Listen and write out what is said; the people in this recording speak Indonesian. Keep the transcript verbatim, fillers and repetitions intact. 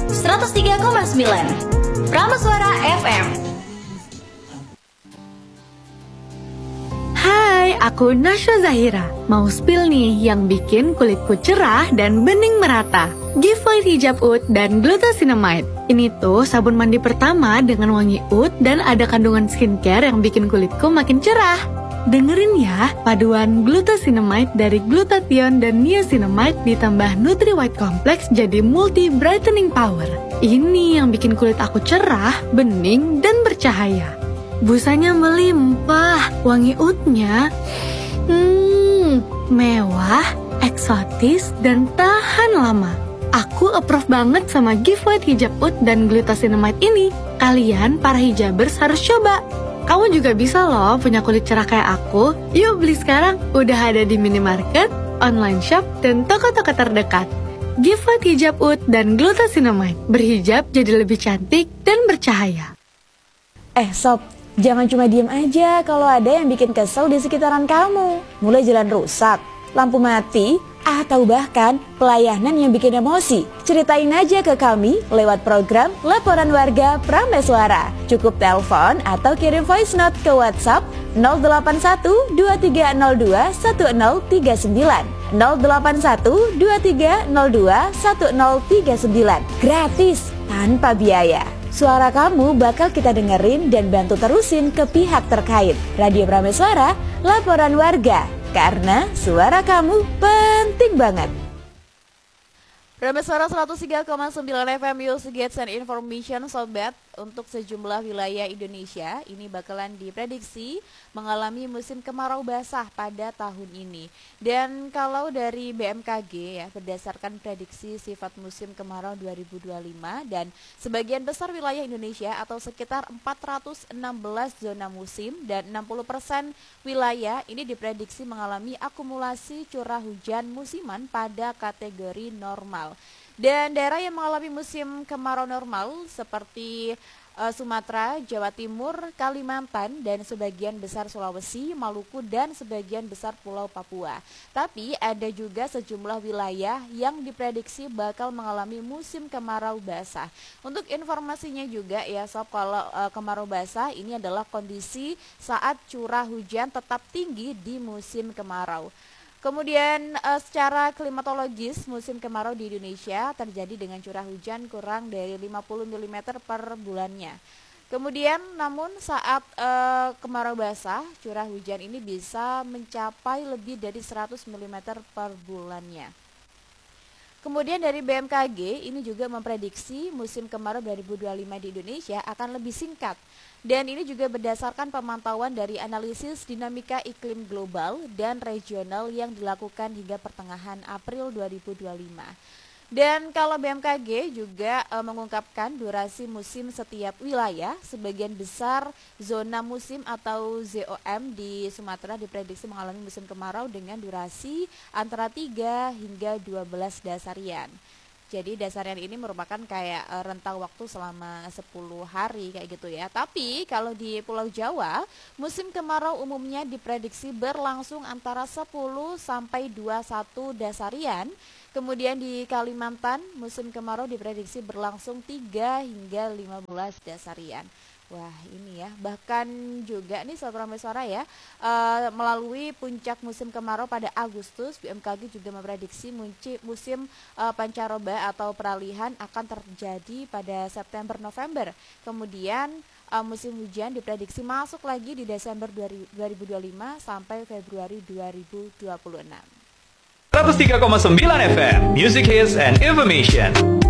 seratus tiga koma sembilan Prameswara F M. Hai, aku Nasya Zahira. Mau spill nih yang bikin kulitku cerah dan bening merata. Giveaway hijab oud dan glucosinamide. Ini tuh sabun mandi pertama dengan wangi oud dan ada kandungan skincare yang bikin kulitku makin cerah. Dengerin ya, paduan glucosinamide dari glutathione dan niacinamide ditambah Nutri White Complex jadi multi brightening power. Ini yang bikin kulit aku cerah, bening, dan bercahaya. Busanya melimpah, wangi oudnya hmm, mewah, eksotis, dan tahan lama. Aku approve banget sama giveaway hijab oud dan glucosinamide ini. Kalian para hijabers harus coba. Kamu juga bisa loh punya kulit cerah kayak aku. Yuk beli sekarang, udah ada di minimarket, online shop, dan toko-toko terdekat. Giveaway hijab oud dan glucosinamide. Berhijab jadi lebih cantik dan bercahaya. Eh sob, jangan cuma diem aja kalau ada yang bikin kesel di sekitaran kamu. Mulai jalan rusak, lampu mati, atau bahkan pelayanan yang bikin emosi. Ceritain aja ke kami lewat program Laporan Warga Prameswara. Cukup telepon atau kirim voice note ke WhatsApp nol delapan satu dua tiga nol dua satu nol tiga sembilan nol delapan satu dua tiga nol dua satu nol tiga sembilan. Gratis, tanpa biaya. Suara kamu bakal kita dengerin dan bantu terusin ke pihak terkait. Radio Prameswara, Laporan Warga. Karena suara kamu penting banget. Prameswara seratus tiga koma sembilan F M Music Hits and Information Sobat. Untuk sejumlah wilayah Indonesia ini bakalan diprediksi mengalami musim kemarau basah pada tahun ini. Dan kalau dari B M K G ya, berdasarkan prediksi sifat musim kemarau dua ribu dua puluh lima, dan sebagian besar wilayah Indonesia atau sekitar empat ratus enam belas zona musim dan enam puluh persen wilayah ini diprediksi mengalami akumulasi curah hujan musiman pada kategori normal. Dan daerah yang mengalami musim kemarau normal seperti uh, Sumatera, Jawa Timur, Kalimantan, dan sebagian besar Sulawesi, Maluku, dan sebagian besar Pulau Papua. Tapi ada juga sejumlah wilayah yang diprediksi bakal mengalami musim kemarau basah. Untuk informasinya juga ya sob, kalau uh, kemarau basah ini adalah kondisi saat curah hujan tetap tinggi di musim kemarau. Kemudian uh, secara klimatologis musim kemarau di Indonesia terjadi dengan curah hujan kurang dari lima puluh milimeter per bulannya. Kemudian namun saat uh, kemarau basah curah hujan ini bisa mencapai lebih dari seratus milimeter per bulannya. Kemudian dari B M K G ini juga memprediksi musim kemarau dua ribu dua puluh lima di Indonesia akan lebih singkat. Dan ini juga berdasarkan pemantauan dari analisis dinamika iklim global dan regional yang dilakukan hingga pertengahan April dua ribu dua puluh lima. Dan kalau B M K G juga e, mengungkapkan durasi musim setiap wilayah, sebagian besar zona musim atau Z O M di Sumatera diprediksi mengalami musim kemarau dengan durasi antara tiga hingga dua belas dasarian. Jadi dasarian ini merupakan kayak e, rentang waktu selama sepuluh hari kayak gitu ya. Tapi kalau di Pulau Jawa, musim kemarau umumnya diprediksi berlangsung antara sepuluh sampai dua puluh satu dasarian. Kemudian di Kalimantan, musim kemarau diprediksi berlangsung tiga hingga lima belas dasarian. Wah ini ya, bahkan juga nih Sobat Prameswara ya, uh, melalui puncak musim kemarau pada Agustus, B M K G juga memprediksi munci, musim uh, pancaroba atau peralihan akan terjadi pada September-November. Kemudian uh, musim hujan diprediksi masuk lagi di Desember dua ribu dua puluh lima sampai Februari dua ribu dua puluh enam. seratus tiga koma sembilan F M Music Hits and Information.